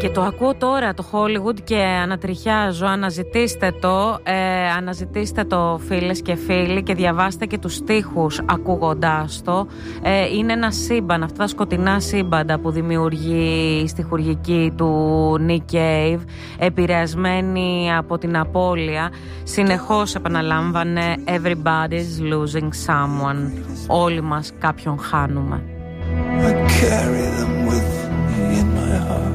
Και το ακούω τώρα το Hollywood και ανατριχιάζω. Αναζητήστε το φίλες και φίλοι και διαβάστε και τους στίχους ακούγοντάς το. Είναι ένα σύμπαν, αυτά τα σκοτεινά σύμπαντα που δημιουργεί η στιχουργική του Nick Cave, επηρεασμένη από την απώλεια. Συνεχώς επαναλάμβανε Everybody's losing someone. Όλοι μας κάποιον χάνουμε. I carry them with me in my heart.